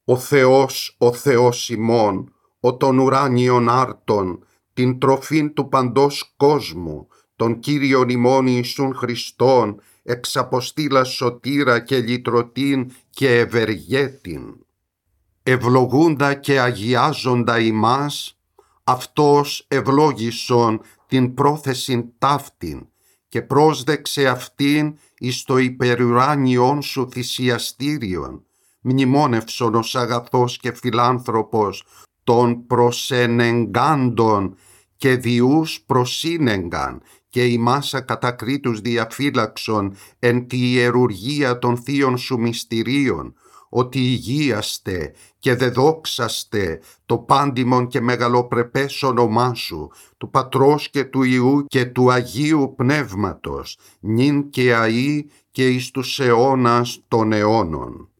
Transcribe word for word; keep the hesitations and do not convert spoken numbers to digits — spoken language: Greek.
Ο Θεός, ο Θεός ημών, ο των ουράνιων άρτων, την τροφήν του παντός κόσμου, τον Κύριον ημών Ιησούν Χριστόν, εξαποστήλα σωτήρα και λυτρωτήν και ευεργέτην. Ευλογούντα και αγιάζοντα ημάς, αυτός ευλόγησον την πρόθεσιν ταύτην και πρόσδεξε αυτήν εις το υπερουράνιον σου θυσιαστήριον, μνημόνευσον ως αγαθός και φιλάνθρωπος των προσενεγκάντων και διούς προσύνεγκαν και ημάσα κατακρίτους διαφύλαξον εν τη ιερουργία των θείων σου μυστηρίων, ότι υγείαστε και δεδόξαστε το πάντιμον και μεγαλοπρεπές όνομά σου, του Πατρός και του Υιού και του Αγίου Πνεύματος, νυν και αεί και εις τους αιώνας των αιώνων.